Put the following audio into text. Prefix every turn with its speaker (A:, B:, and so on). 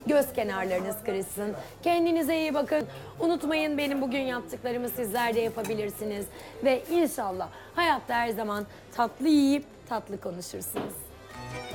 A: Göz kenarlarınız kırışsın. Kendinize iyi bakın. Unutmayın, benim bugün yaptıklarımı sizler de yapabilirsiniz. Ve inşallah hayatta her zaman tatlı yiyip tatlı konuşursunuz.